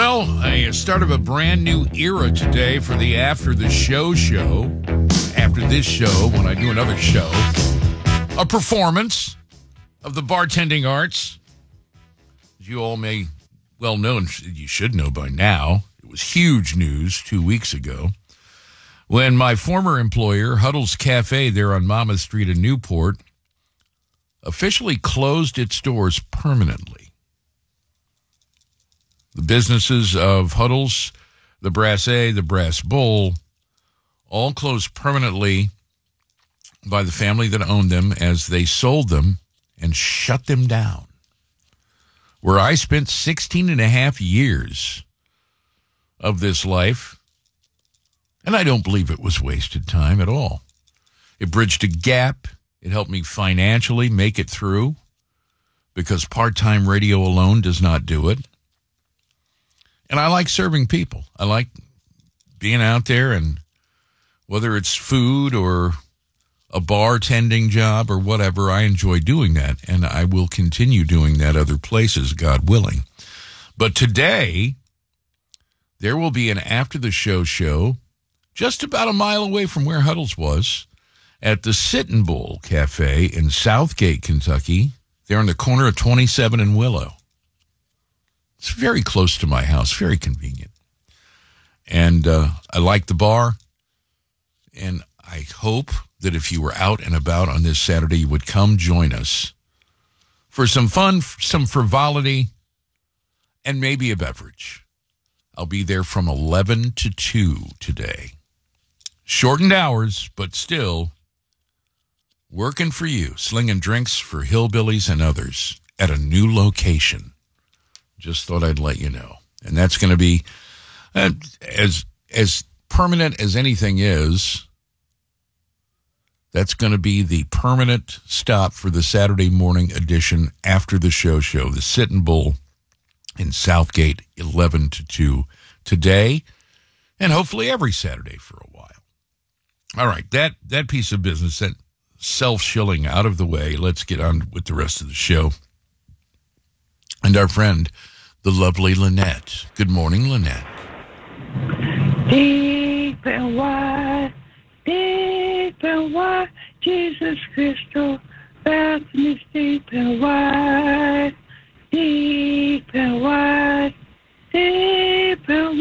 Well, a start of a brand new era today for the After the Show show. After this show, when I do another show, a performance of the bartending arts. As you all may well know, and you should know by now, it was huge news 2 weeks ago when my former employer, Huddle's Cafe there on Monmouth Street in Newport, officially closed its doors permanently. The businesses of Huddle's, the Brassée, the Brass Bowl, all closed permanently by the family that owned them as they sold them and shut them down. Where I spent 16 and a half years of this life, and I don't believe it was wasted time at all. It bridged a gap. It helped me financially make it through because part-time radio alone does not do it. And I like serving people. I like being out there, and whether it's food or a bartending job or whatever, I enjoy doing that, and I will continue doing that other places, God willing. But today, there will be an After the Show show just about a mile away from where Huddle's was at the Sitting Bull Cafe in Southgate, Kentucky. They're on the corner of 27 and Willow. It's very close to my house, very convenient. And I like the bar, and I hope that if you were out and about on this Saturday, you would come join us for some fun, some frivolity, and maybe a beverage. I'll be there from 11 to 2 today. Shortened hours, but still working for you, slinging drinks for hillbillies and others at a new location. Just thought I'd let you know. And that's going to be as permanent as anything is. That's going to be the permanent stop for the Saturday morning edition After the Show show, the Sitting Bull in Southgate, 11 to 2 today, and hopefully every Saturday for a while. All right, that piece of business, that self-shilling out of the way, let's get on with the rest of the show. And our friend, the lovely Lynette. Good morning, Lynette. Deep and wide, Jesus Crystal, bathroom is deep and wide, deep and wide, deep and wide.